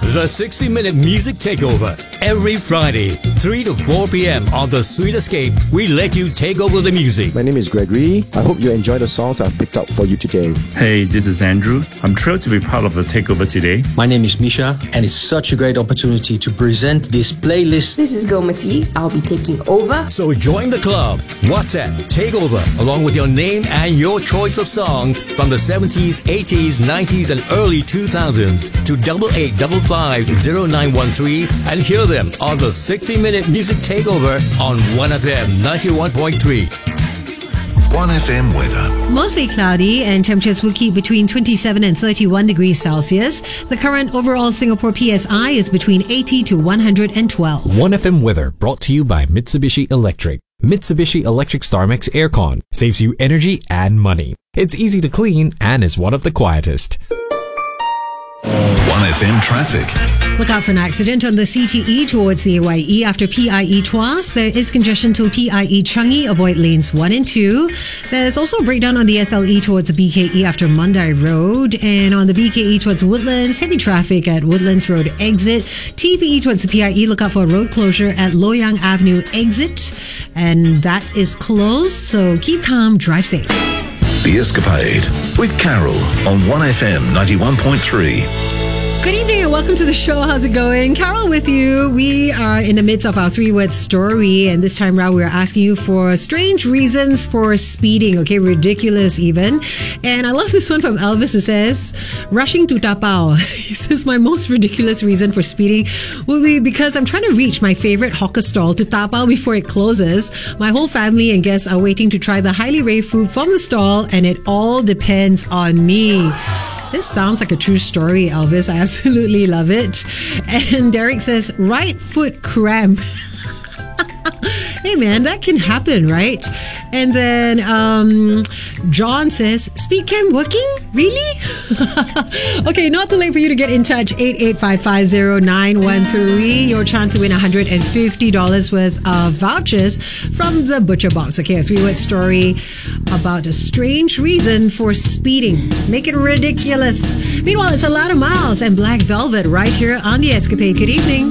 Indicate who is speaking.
Speaker 1: The 60-minute music takeover. Every Friday, 3 to 4 p.m. on The Sweet Escape, we let you take over the music.
Speaker 2: My name is Gregory. I hope you enjoy the songs I've picked out for you today.
Speaker 3: Hey, this is Andrew. I'm thrilled to be part of the takeover today.
Speaker 4: My name is Misha, and it's such a great opportunity to present this playlist.
Speaker 5: This is Gomati. I'll be taking over.
Speaker 1: So join the club. WhatsApp Takeover, along with your name and your choice of songs from the 70s, 80s, 90s, and early 2000s to 88550913 and hear them on the 60-minute music takeover on 1FM 91.3.
Speaker 6: 1FM weather.
Speaker 7: Mostly cloudy and temperatures will keep between 27 and 31 degrees Celsius. The current overall Singapore PSI is between 80 to 112.
Speaker 8: 1FM weather brought to you by Mitsubishi Electric. Mitsubishi Electric StarMax Aircon saves you energy and money. It's easy to clean and is one of the quietest.
Speaker 6: 1FM traffic.
Speaker 7: Look out for an accident on the CTE towards the AYE after PIE Tuas. There is congestion till PIE Changi. Avoid lanes 1 and 2. There's also a breakdown on the SLE towards the BKE after Mandai Road. And on the BKE towards Woodlands, heavy traffic at Woodlands Road exit. TPE towards the PIE, look out for a road closure at Loyang Avenue exit. And that is closed, so keep calm, drive safe.
Speaker 6: The Escapade with Carol on 1FM 91.3.
Speaker 7: Good evening and welcome to the show. How's it going? Carol with you. We are in the midst of our 3-word story, and this time around we're asking you for strange reasons for speeding, okay? Ridiculous even. And I love this one from Elvis who says, rushing to tapao. He says, my most ridiculous reason for speeding will be because I'm trying to reach my favorite hawker stall to tapao before it closes. My whole family and guests are waiting to try the highly raved food from the stall, and it all depends on me. This sounds like a true story, Elvis. I absolutely love it. And Derek says, right foot cramp. Hey man, that can happen, right? And then John says, speed cam working? Really? Okay, not too late for you to get in touch. 88550913. Your chance to win $150 worth of vouchers from the Butcher Box. Okay, a 3-word story about a strange reason for speeding. Make it ridiculous. Meanwhile, it's a lot of miles and Black Velvet right here on The Escapade. Good evening.